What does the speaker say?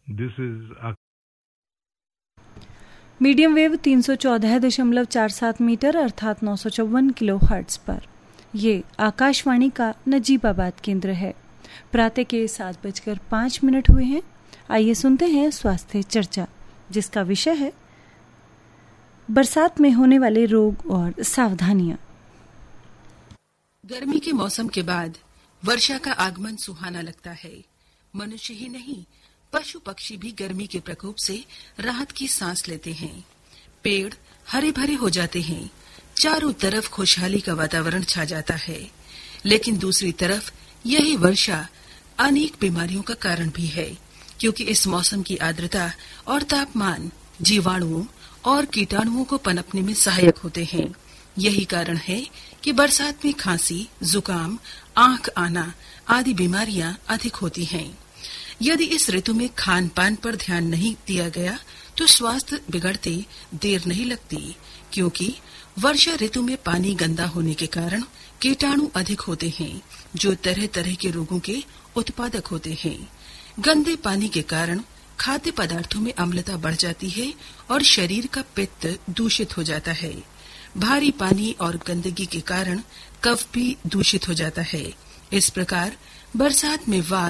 This is medium wave 314.47 metre अर्थात 954 kilo hertz पर। ये आकाशवाणी का नजीबाबाद केंद्र है। प्रातः के 7:05 हुए हैं। आइए सुनते हैं स्वास्थ्य चर्चा, जिसका विषय है बरसात में होने वाले रोग और सावधानियां। गर्मी के मौसम के बाद वर्षा का आगमन सुहाना लगता है। मनुष्य ही नहीं, पशु पक्षी भी गर्मी के प्रकोप से राहत की सांस लेते हैं। पेड़ हरे भरे हो जाते हैं, चारों तरफ खुशहाली का वातावरण छा जाता है। लेकिन दूसरी तरफ यही वर्षा अनेक बीमारियों का कारण भी है, क्योंकि इस मौसम की आर्द्रता और तापमान जीवाणुओं और कीटाणुओं को पनपने में सहायक होते हैं। यही कारण है कि बरसात में खांसी, जुकाम, आंख आना आदि बीमारियां अधिक होती हैं। यदि इस ऋतु में खान पान पर ध्यान नहीं दिया गया तो स्वास्थ्य बिगड़ते देर नहीं लगती, क्योंकि वर्षा ऋतु में पानी गंदा होने के कारण कीटाणु अधिक होते हैं, जो तरह तरह के रोगों के उत्पादक होते हैं। गंदे पानी के कारण खाद्य पदार्थों में अम्लता बढ़ जाती है और शरीर का पित्त दूषित हो जाता है। भारी पानी और गंदगी के कारण कफ भी दूषित हो जाता है। इस प्रकार बरसात में वात,